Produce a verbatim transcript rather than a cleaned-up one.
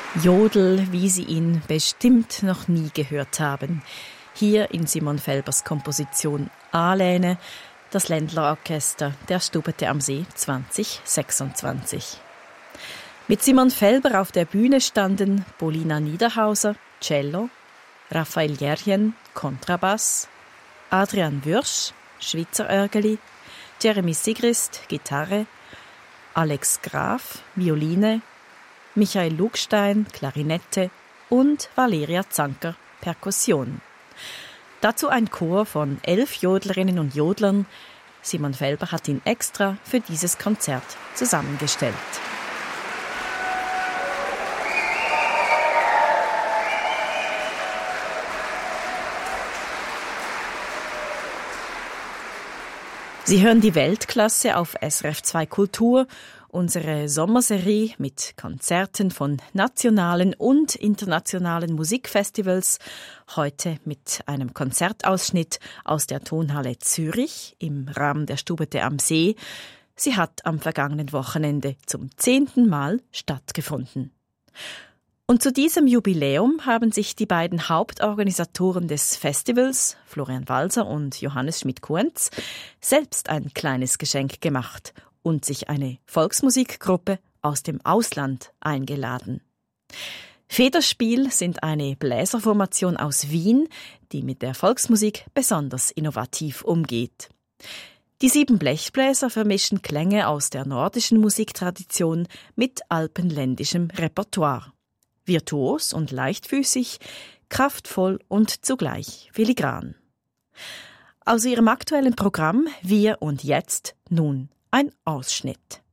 Jodel, wie Sie ihn bestimmt noch nie gehört haben. Hier in Simon Felbers Komposition «Ahlehne», das Ländlerorchester der Stubete am See zwanzig sechsundzwanzig. Mit Simon Felber auf der Bühne standen Polina Niederhauser, Cello, Raphael Järjen, Kontrabass, Adrian Würsch, Schweizer Örgeli, Jeremy Sigrist, Gitarre, Alex Graf, Violine, Michael Lugstein, Klarinette und Valeria Zanker, Perkussion. Dazu ein Chor von elf Jodlerinnen und Jodlern. Simon Felber hat ihn extra für dieses Konzert zusammengestellt. Sie hören die Weltklasse auf S R F zwei Kultur, unsere Sommerserie mit Konzerten von nationalen und internationalen Musikfestivals. Heute mit einem Konzertausschnitt aus der Tonhalle Zürich im Rahmen der Stubete am See. Sie hat am vergangenen Wochenende zum zehnten Mal stattgefunden. Und zu diesem Jubiläum haben sich die beiden Hauptorganisatoren des Festivals, Florian Walser und Johannes Schmidt-Kuentz, selbst ein kleines Geschenk gemacht und sich eine Volksmusikgruppe aus dem Ausland eingeladen. Federspiel sind eine Bläserformation aus Wien, die mit der Volksmusik besonders innovativ umgeht. Die sieben Blechbläser vermischen Klänge aus der nordischen Musiktradition mit alpenländischem Repertoire. Virtuos und leichtfüßig, kraftvoll und zugleich filigran. Aus ihrem aktuellen Programm Wir und Jetzt nun ein Ausschnitt.